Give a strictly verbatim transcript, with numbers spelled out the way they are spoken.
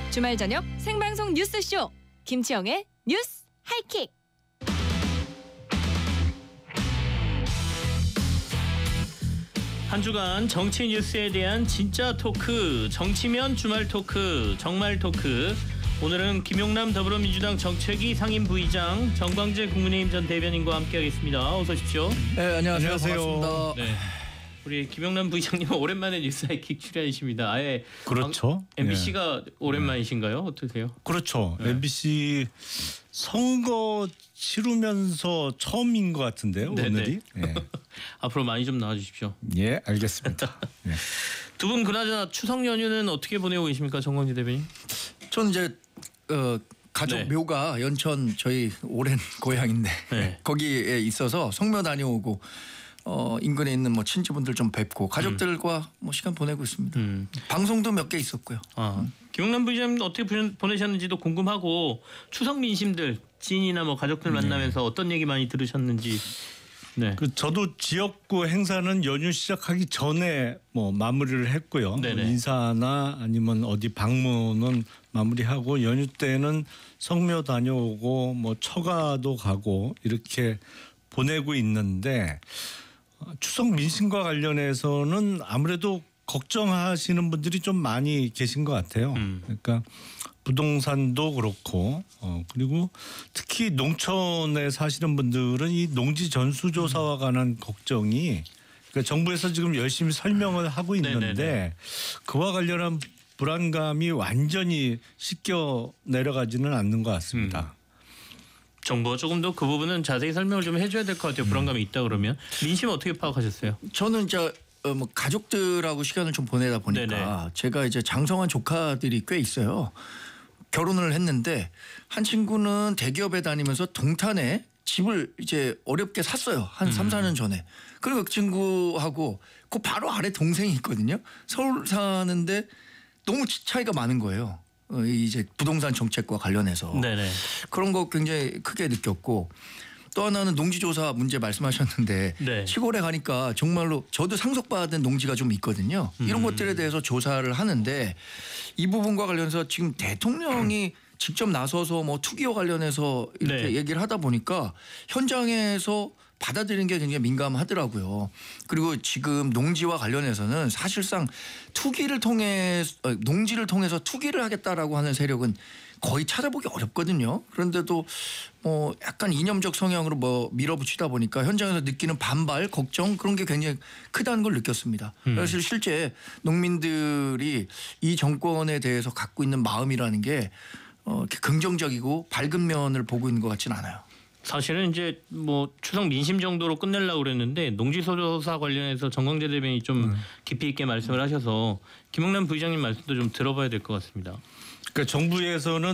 주말 저녁 생방송 뉴스쇼 김치영의 뉴스 하이킥. 한 주간 정치 뉴스에 대한 진짜 토크, 정치면 주말 토크, 정말 토크. 오늘은 김용남 더불어민주당 정책위 상임부의장, 정광재 국민의힘 전 대변인과 함께하겠습니다. 어서 오십시오. 네, 안녕하세요. 안녕하세요. 반갑습니다. 네. 우리 김용남 부의장님 오랜만에 뉴스 하이킥 출연이십니다. 아예 그렇죠. 엠비씨가 예. 오랜만이신가요? 어떠세요? 그렇죠. 네. 엠비씨 선거 치르면서 처음인 것 같은데요. 네네. 오늘이. 예. 앞으로 많이 좀 나와주십시오. 예, 알겠습니다. 예. 두 분 그나저나 추석 연휴는 어떻게 보내고 계십니까, 정광재 대변인? 저는 이제 어, 가족 네. 묘가 연천 저희 오랜 고향인데 네. 거기에 있어서 성묘 다녀오고 어, 인근에 있는 뭐 친지분들 좀 뵙고 가족들과 음. 뭐 시간 보내고 있습니다. 음. 방송도 몇 개 있었고요. 아, 김용남 부의장님 어떻게 보내셨는지도 궁금하고 추석 민심들 지인이나 뭐 가족들 만나면서 네. 어떤 얘기 많이 들으셨는지. 네. 그 저도 지역구 행사는 연휴 시작하기 전에 뭐 마무리를 했고요. 뭐 인사나 아니면 어디 방문은 마무리하고 연휴 때는 성묘 다녀오고 뭐 처가도 가고 이렇게 보내고 있는데 추석 민심과 관련해서는 아무래도 걱정하시는 분들이 좀 많이 계신 것 같아요. 음. 그러니까 부동산도 그렇고 어 그리고 특히 농촌에 사시는 분들은 이 농지 전수조사와 관한 걱정이 그러니까 정부에서 지금 열심히 설명을 하고 있는데 네네네. 그와 관련한 불안감이 완전히 씻겨 내려가지는 않는 것 같습니다. 음. 정부가 조금 더 그 부분은 자세히 설명을 좀 해줘야 될 것 같아요. 불안감이 있다 그러면. 민심 어떻게 파악하셨어요? 저는 이제 어, 뭐 가족들하고 시간을 좀 보내다 보니까 네네. 제가 이제 장성한 조카들이 꽤 있어요. 결혼을 했는데 한 친구는 대기업에 다니면서 동탄에 집을 이제 어렵게 샀어요. 한 음. 삼, 사 년 전에. 그리고 그 친구하고 그 바로 아래 동생이 있거든요. 서울 사는데 너무 차이가 많은 거예요. 어, 이제 부동산 정책과 관련해서. 네네. 그런 거 굉장히 크게 느꼈고 또 하나는 농지조사 문제 말씀하셨는데 네. 시골에 가니까 정말로 저도 상속받은 농지가 좀 있거든요. 이런 음. 것들에 대해서 조사를 하는데 이 부분과 관련해서 지금 대통령이 음. 직접 나서서 뭐 투기와 관련해서 이렇게 네. 얘기를 하다 보니까 현장에서 받아들이는 게 굉장히 민감하더라고요. 그리고 지금 농지와 관련해서는 사실상 투기를 통해 농지를 통해서 투기를 하겠다라고 하는 세력은 거의 찾아보기 어렵거든요. 그런데도 뭐 약간 이념적 성향으로 뭐 밀어붙이다 보니까 현장에서 느끼는 반발, 걱정 그런 게 굉장히 크다는 걸 느꼈습니다. 음. 그래서 실제 농민들이 이 정권에 대해서 갖고 있는 마음이라는 게 어, 이렇게 긍정적이고 밝은 면을 보고 있는 것 같지는 않아요. 사실은 이제 뭐 추석 민심 정도로 끝내려고 그랬는데 농지조사 관련해서 정광재 대변인이 좀 음. 깊이 있게 말씀을 하셔서 김용남 부의장님 말씀도 좀 들어봐야 될 것 같습니다. 그러니까 정부에서는